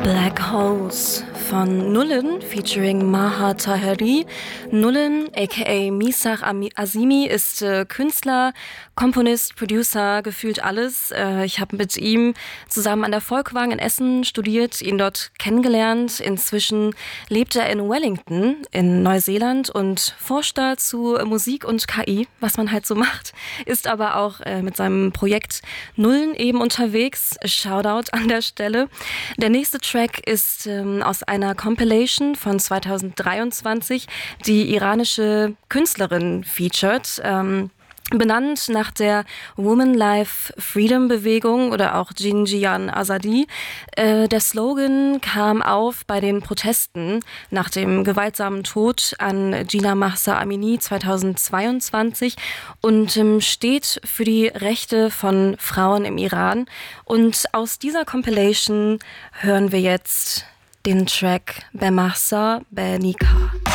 Black Holes von Nullen featuring Maha Taheri. Nullen, aka Misach Azimi, ist Künstler, Komponist, Producer, gefühlt alles. Ich habe mit ihm zusammen an der Volkwang in Essen studiert, ihn dort kennengelernt. Inzwischen lebt er in Wellington in Neuseeland und forscht da zu Musik und KI, was man halt so macht. Ist aber auch mit seinem Projekt Nullen eben unterwegs. Shoutout an der Stelle. Der nächste Track ist aus einer Compilation von 2023, die iranische Künstlerin featured. Benannt nach der Woman Life Freedom Bewegung oder auch Jinjiyan Azadi. Der Slogan kam auf bei den Protesten nach dem gewaltsamen Tod an Gina Mahsa Amini 2022 und steht für die Rechte von Frauen im Iran. Und aus dieser Compilation hören wir jetzt den Track Be Mahsa Be Nika.